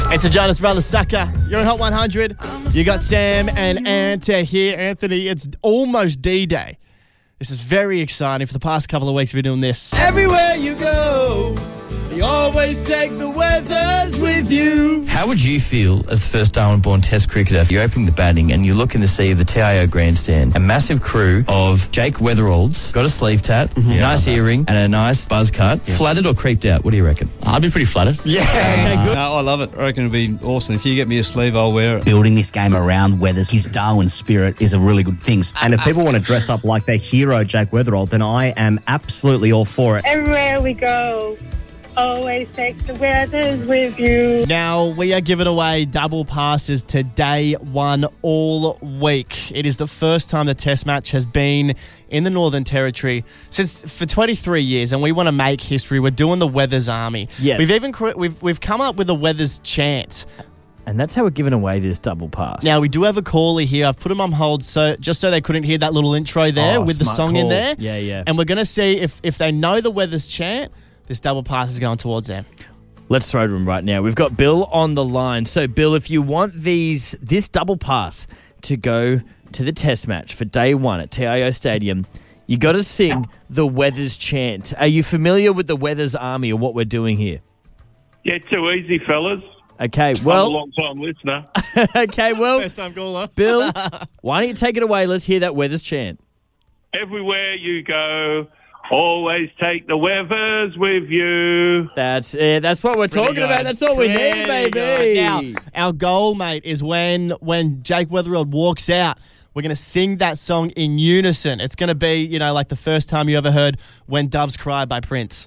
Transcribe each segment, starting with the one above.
It's the Jonas Brothers Sucker. You're on Hot 100. You got Sam and Anta here. Anthony, it's almost D-Day. This is very exciting. For the past couple of weeks, we've been doing this. Everywhere you go, you always take the weathers with you. How would you feel as the first Darwin-born Test cricketer? You're opening the batting and you look in the sea of the TIO grandstand. A massive crew of Jake Weatheralds, got a sleeve tat, nice earring and a nice buzz cut. Yeah. Flattered or creeped out? What do you reckon? I'd be pretty flattered. Yeah. Okay, good. I love it. I reckon it'd be awesome. If you get me a sleeve, I'll wear it. Building this game around Weathers, his Darwin spirit is a really good thing. And if people want to dress up like their hero, Jake Weatherald, then I am absolutely all for it. Everywhere we go, always take the weathers with you. Now, we are giving away double passes to day one all week. It is the first time the Test match has been in the Northern Territory for 23 years, and we want to make history. We're doing the Weathers Army. Yes. We've come up with a Weathers chant. And that's how we're giving away this double pass. Now, we do have a caller here. I've put him on hold just so they couldn't hear that little intro there with the song in there. Yeah. And we're going to see if they know the Weathers chant, this double pass is going towards them. Let's throw to him right now. We've got Bill on the line. So, Bill, if you want this double pass to go to the Test match for day one at TIO Stadium, you got to sing the Weathers chant. Are you familiar with the Weathers Army or what we're doing here? Yeah, too easy, fellas. Okay, I'm well... a long-time listener. Okay, well... First-time caller. Bill, why don't you take it away? Let's hear that Weathers chant. Everywhere you go, always take the weathers with you. That's what we're talking about. That's all we need, baby. Now, our goal, mate, is when Jake Weatherald walks out, we're going to sing that song in unison. It's going to be, like the first time you ever heard When Doves Cry by Prince.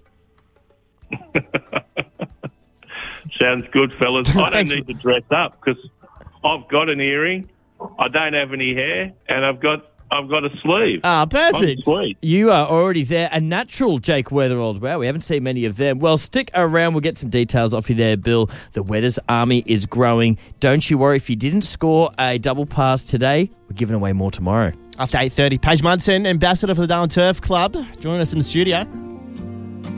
Sounds good, fellas. I don't need to dress up because I've got an earring, I don't have any hair, and I've got a sleeve. Ah, perfect. I'm sweet. You are already there. A natural Jake Weatherald. Wow, we haven't seen many of them. Well, stick around. We'll get some details off you there, Bill. The Weathers Army is growing. Don't you worry. If you didn't score a double pass today, we're giving away more tomorrow. After 8:30, Paige Munson, ambassador for the Darwin Turf Club, joining us in the studio.